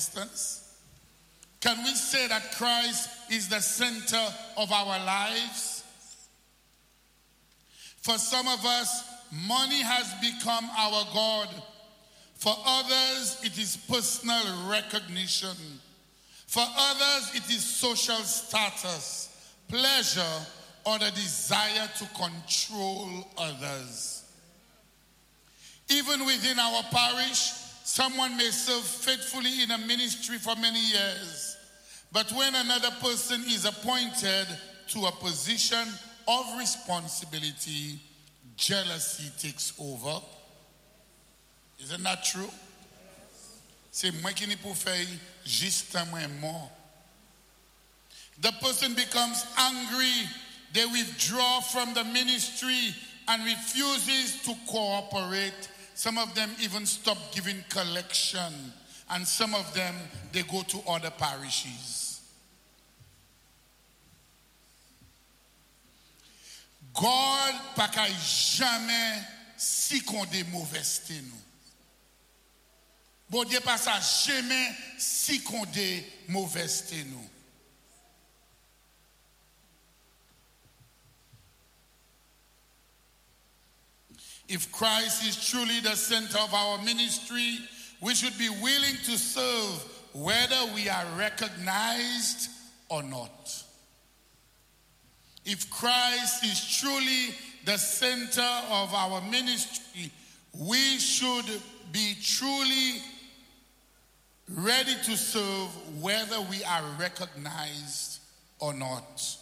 existence? Can we say that Christ is the center of our lives? For some of us, money has become our God. For others, it is personal recognition. For others, it is social status, pleasure, or the desire to control others. Even within our parish, someone may serve faithfully in a ministry for many years, but when another person is appointed to a position of responsibility, jealousy takes over. Isn't that true? C'est moi qui n'y peux faire juste moi mort. The person becomes angry. They withdraw from the ministry and refuses to cooperate. Some of them even stop giving collection. And some of them, they go to other parishes. God pa ka jamais si konde mauvaiseté nous. Bon Dieu pa sa jamais si konde mauvaiseté nous. If Christ is truly the center of our ministry, we should be willing to serve whether we are recognized or not. If Christ is truly the center of our ministry, we should be truly ready to serve whether we are recognized or not.